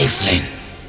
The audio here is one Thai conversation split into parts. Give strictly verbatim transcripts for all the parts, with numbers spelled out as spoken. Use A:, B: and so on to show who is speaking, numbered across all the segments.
A: Excellent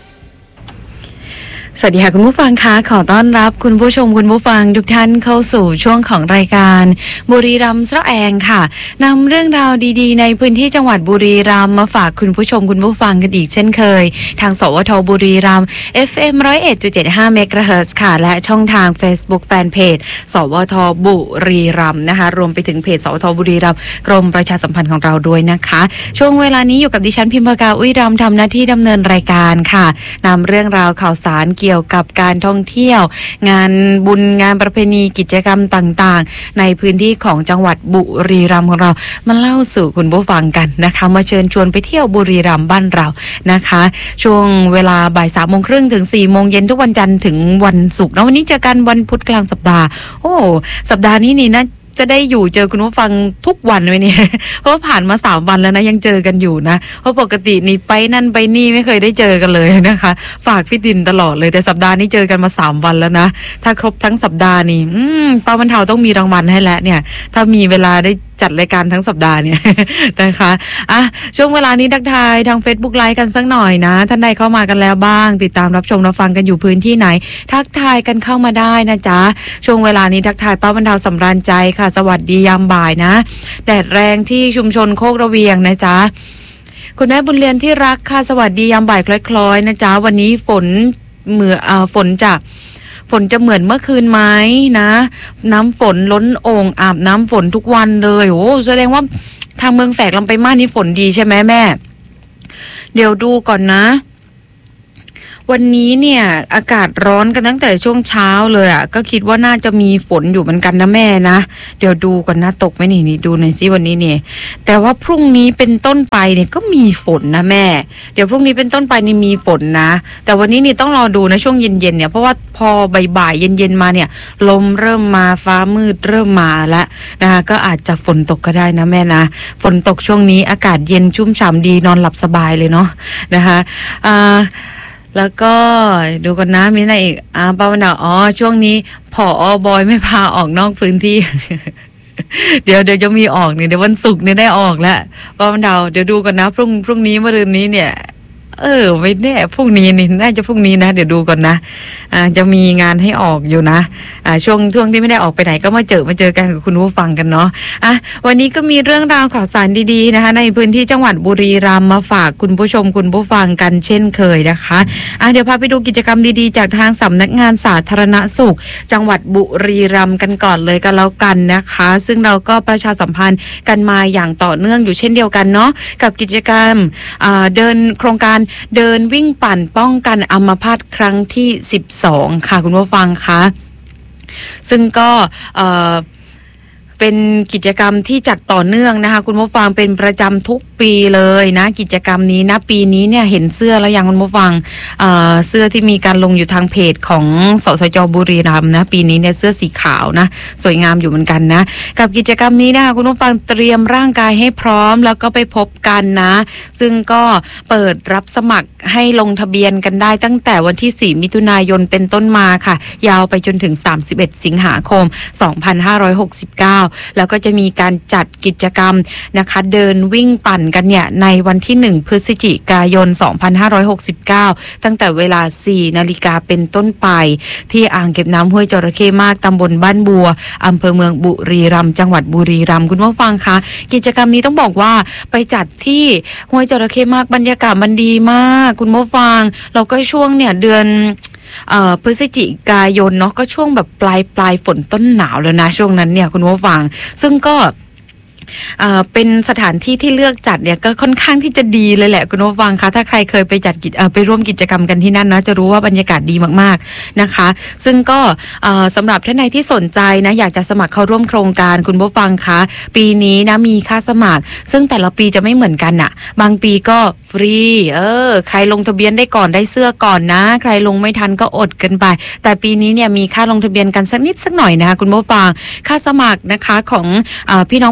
B: สวัสดีค่ะคุณผู้ฟังคะขอต้อนรับคุณผู้ชมคุณผู้ฟังทุกท่านเข้าสู่ช่วงของรายการบุรีรัมย์สระแองค่ะนำเรื่องราวดีๆในพื้นที่จังหวัดบุรีรัมย์มาฝากคุณผู้ชมคุณผู้ฟังกันอีกเช่นเคยทางสวทบุรีรัมย์ เอฟ เอ็ม หนึ่งศูนย์เอ็ดจุดเจ็ดห้า เมกะเฮิรตซ์ค่ะและช่องทาง Facebook Fanpage สวทบุรีรัมย์นะคะรวมไปถึงเพจสวทบุรีรัมย์กรมประชาสัมพันธ์ของเราด้วยนะคะช่วงเวลานี้อยู่กับดิฉันพิมพากาอุ้ยรำทำหน้าที่ดำเนินรายการค่ะนำเรื่องราวข่าวสารเกี่ยวกับการท่องเที่ยวงานบุญงานประเพณีกิจกรรมต่างๆในพื้นที่ของจังหวัดบุรีรัมย์ของเรามาเล่าสู่คุณผู้ฟังกันนะคะมาเชิญชวนไปเที่ยวบุรีรัมย์บ้านเรานะคะช่วงเวลาบ่ายสามโมงครึ่งถึงสี่โมงเย็นทุกวันจันทร์ถึงวันศุกร์นะวันนี้เจอกันวันพุธกลางสัปดาห์โอ้สัปดาห์นี้นี่นะจะได้อยู่เจอคุณผู้ฟังทุกวันไหมเนี่ยเพราะผ่านมาสามวันแล้วนะยังเจอกันอยู่นะเพราะปกตินี่ไปนั่นไปนี่ไม่เคยได้เจอกันเลยนะคะฝากพี่ดินตลอดเลยแต่สัปดาห์นี้เจอกันมาสามวันแล้วนะถ้าครบทั้งสัปดาห์นี่อืมป้าบรรเทาต้องมีรางวัลให้แล้วเนี่ยถ้ามีเวลาได้จัดรายการทั้งสัปดาห์เนี่ยนะคะอ่ะช่วงเวลานี้ทักทายทาง Facebook ไลฟ์กันสักหน่อยนะท่านใดเข้ามากันแล้วบ้างติดตามรับชมรับฟังกันอยู่พื้นที่ไหนทักทายกันเข้ามาได้นะจ๊ะช่วงเวลานี้ทักทายป้าบรรเทาสำราญใจค่ะสวัสดียามบ่ายนะแดดแรงที่ชุมชนโคกระเวียงนะจ๊ะคุณแม่บุญเรียนที่รักค่ะสวัสดียามบ่ายคล้อยๆนะจ๊ะวันนี้ฝนเหมืออ่าฝนจะฝนจะเหมือนเมื่อคืนไหมนะน้ำฝนล้นโอ่งอาบน้ำฝนทุกวันเลยโอ้แสดงว่าทางเมืองแฝกลำปางมานี่ฝนดีใช่ไหมแม่เดี๋ยวดูก่อนนะวันนี้เนี่ยอากาศร้อนกันตั้งแต่ช่วงเช้าเลยอ่ะก็คิดว่าน่าจะมีฝนอยู่เหมือนกันนะแม่นะเดี๋ยวดูก่อนนะตกไหมนี่นี่ดูหน่อยสิวันนี้เนี่ยแต่ว่าพรุ่งนี้เป็นต้นไปเนี่ยก็มีฝนนะแม่เดี๋ยวพรุ่งนี้เป็นต้นไปนี่มีฝนนะแต่วันนี้นี่ต้องรอดูนะช่วงเย็นๆเนี่ยเพราะว่าพอบ่ายๆเย็นๆมาเนี่ยลมเริ่มมาฟ้ามืดเริ่มมาแล้วนะคะก็อาจจะฝนตกก็ได้นะแม่นะฝนตกช่วงนี้อากาศเย็นชุ่มฉ่ำดีนอนหลับสบายเลยเนาะนะคะอ่าแล้วก็ดูกันนะมีอะไรอีกอ่าป้าวันดาวอ๋อช่วงนี้ผอบอยไม่พาออกนอกพื้นที่ เดี๋ยวเดี๋ยวจะมีออกเนี่ยเดี๋ยววันศุกร์เนี่ยได้ออกแล้วป้าวันดาวเดี๋ยวดูกันนะพรุ่งพรุ่งนี้มะรืนนี้เนี่ยเออไม่แน่พรุ่งนี้นี่น่าจะพรุ่งนี้นะเดี๋ยวดูก่อนนะอ่าจะมีงานให้ออกอยู่นะอ่าช่วงช่วงที่ไม่ได้ออกไปไหนก็มาเจอมาเจอกันกับคุณผู้ฟังกันเนาะอ่ะวันนี้ก็มีเรื่องราวข่าวสารดีๆนะคะในพื้นที่จังหวัดบุรีรัมย์มาฝากคุณผู้ชมคุณผู้ฟังกันเช่นเคยนะคะอ่ะเดี๋ยวพาไปดูกิจกรรมดีๆจากทางสำนักงานสาธารณสุขจังหวัดบุรีรัมย์กันก่อนเลยกันแล้วกันนะคะซึ่งเราก็ประชาสัมพันธ์กันมาอย่างต่อเนื่องอยู่เช่นเดียวกันเนาะกับกิจกรรมอ่าเดินโครงการเดินวิ่งปั่นป้องกันอัมพาตครั้งที่สิบสองค่ะคุณผู้ฟังคะซึ่งก็เอ่อเป็นกิจกรรมที่จัดต่อเนื่องนะคะคุณผู้ฟังเป็นประจำทุกปีเลยนะกิจกรรมนี้นะปีนี้เนี่ยเห็นเสื้อแล้วยังคุณผู้ฟังเอ่อเสื้อที่มีการลงอยู่ทางเพจของสสจบุรีรัมย์นะปีนี้เนี่ยเสื้อสีขาวนะสวยงามอยู่เหมือนกันนะกับกิจกรรมนี้นะคะคุณผู้ฟังเตรียมร่างกายให้พร้อมแล้วก็ไปพบกันนะซึ่งก็เปิดรับสมัครให้ลงทะเบียนกันได้ตั้งแต่วันที่สี่มิถุนายนเป็นต้นมาค่ะยาวไปจนถึงสามสิบเอ็ดสิงหาคมสองพันห้าร้อยหกสิบเก้าแล้วก็จะมีการจัดกิจกรรมนะคะเดินวิ่งปั่นกันเนี่ยในวันที่หนึ่งพฤศจิกายนสองพันห้าร้อยหกสิบเก้าตั้งแต่เวลา สี่นาฬิกาเป็นต้นไปที่อ่างเก็บน้ำห้วยจระเข้มากตำบลบ้านบัวอำเภอเมืองบุรีรัมย์จังหวัดบุรีรัมย์คุณผู้ฟังคะกิจกรรมนี้ต้องบอกว่าไปจัดที่ห้วยจระเข้มากบรรยากาศมันดีมากคุณผู้ฟังเราก็ช่วงเนี่ยเดือนเอ่อพฤศจิกายนเนาะก็ช่วงแบบปลายปลายฝนต้นหนาวแล้วนะช่วงนั้นเนี่ยคุณผู้ฟังซึ่งก็อ่าเป็นสถานที่ที่เลือกจัดเนี่ยก็ค่อนข้างที่จะดีเลยแหละคุณผู้ฟังคะถ้าใครเคยไปจัดกิจเอ่อไปร่วมกิจกรรมกันที่นั่นนะจะรู้ว่าบรรยากาศดีมากๆนะคะซึ่งก็เอ่อสำหรับท่านใดที่สนใจนะอยากจะสมัครเข้าร่วมโครงการคุณผู้ฟังคะปีนี้นะมีค่าสมัครซึ่งแต่ละปีจะไม่เหมือนกันน่ะบางปีก็ฟรีเออใครลงทะเบียนได้ก่อนได้เสื้อก่อนนะใครลงไม่ทันก็อดกันไปแต่ปีนี้เนี่ยมีค่าลงทะเบียนกันสักนิดสักหน่อยนะคะคุณผู้ฟังค่าสมัครนะคะของเอ่อพี่น้องประชาช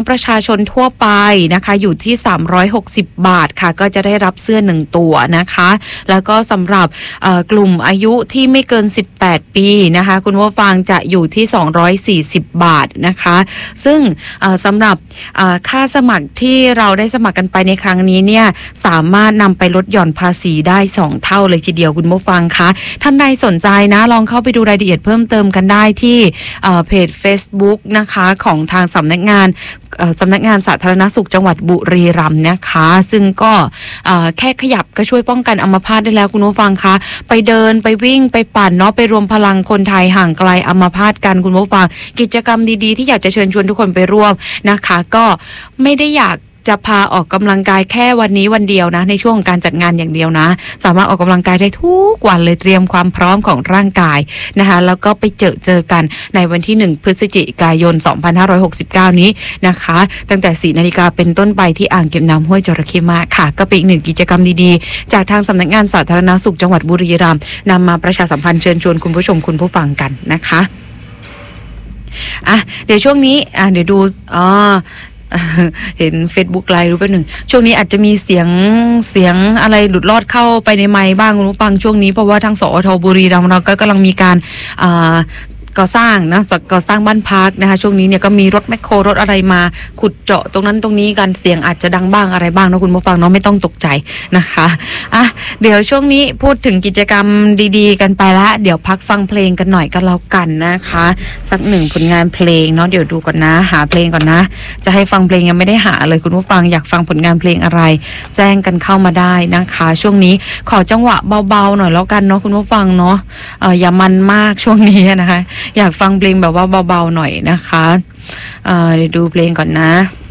B: ชนทั่วไปนะคะอยู่ที่สามร้อยหกสิบบาทค่ะก็จะได้รับเสื้อหนึ่งตัวนะคะแล้วก็สำหรับกลุ่มอายุที่ไม่เกินสิบแปดปีนะคะคุณผู้ฟังจะอยู่ที่สองร้อยสี่สิบบาทนะคะซึ่งสำหรับค่าสมัครที่เราได้สมัครกันไปในครั้งนี้เนี่ยสามารถนำไปลดหย่อนภาษีได้สองเท่าเลยทีเดียวคุณผู้ฟังคะท่านใดสนใจนะลองเข้าไปดูรายละเอียดเพิ่มเติมกันได้ที่เพจ Facebook นะคะของทางสำนักงานสำนักงานสาธารณสุขจังหวัดบุรีรัมย์นะคะซึ่งก็แค่ขยับก็ช่วยป้องกันอัมพาตได้แล้วคุณผู้ฟังคะไปเดินไปวิ่งไปปั่นเนาะไปรวมพลังคนไทยห่างไกลอัมพาตกันคุณผู้ฟังกิจกรรมดีๆที่อยากจะเชิญชวนทุกคนไปร่วมนะคะก็ไม่ได้อยากจะพาออกกำลังกายแค่วันนี้วันเดียวนะในช่วงการจัดงานอย่างเดียวนะสามารถออกกำลังกายได้ทุกวันเลยเตรียมความพร้อมของร่างกายนะคะแล้วก็ไปเจอเจอกันในวันที่หนึ่งพฤศจิกายนสองพันห้าร้อยหกสิบเก้านี้นะคะตั้งแต่สี่นาฬิกาเป็นต้นไปที่อ่างเก็บน้ำห้วยจระเข้มากค่ะก็เป็นอีกหนึ่งกิจกรรมดีๆจากทางสำนักงานสาธารณสุขจังหวัดบุรีรัมย์นำมาประชาสัมพันธ์เชิญชวนคุณผู้ชมคุณผู้ฟังกันนะคะอ่ะเดี๋ยวช่วงนี้อ่ะเดี๋ยวดูอ๋อเห็น Facebook ไลฟ์รู้ป่ะหนึ่งช่วงนี้อาจจะมีเสียงเสียงอะไรหลุดลอดเข้าไปในไมค์บ้างคุณผู้ฟังช่วงนี้เพราะว่าทางสอทบุรีรัมย์เราก็กำลังมีการอ่าก่อสร้างนะก่อสร้างบ้านพักนะคะช่วงนี้เนี่ยก็มีรถแมคโครรถอะไรมาขุดเจาะตรงนั้นตรงนี้กันเสียงอาจจะดังบ้างอะไรบ้างนะคุณผู้ฟังเนาะไม่ต้องตกใจนะคะอ่ะเดี๋ยวช่วงนี้พูดถึงกิจกรรมดีๆกันไปละเดี๋ยวพักฟังเพลงกันหน่อยกันแล้วกันนะคะสักหนึ่งผลงานเพลงเนาะเดี๋ยวดูก่อนนะหาเพลงก่อนนะจะให้ฟังเพลงยังไม่ได้หาเลยคุณผู้ฟังอยากฟังผลงานเพลงอะไรแจ้งกันเข้ามาได้นะคะช่วงนี้ขอจังหวะเบาๆหน่อยแล้วกันเนาะคุณผู้ฟังเนาะเอ่ออย่ามันมากช่วงนี้นะคะอยากฟังเพลงแบบว่าเบาๆหน่อยนะคะเอ่อเดี๋ยวดูเพลงก่อนนะ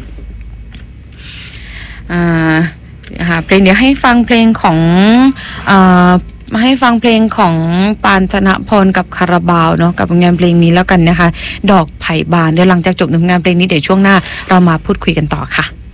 B: อ่าหาเพลงเดี๋ยวให้ฟังเพลงของเอ่อมาให้ฟังเพลงของปานธนพรกับคาราบาวเนาะกับผลงานเพลงนี้แล้วกันนะคะดอกไผ่บานเดี๋ยวหลังจากจบผลงานเพลงนี้เดี๋ยวช่วงหน้าเรามาพูดคุยกันต่อค่ะ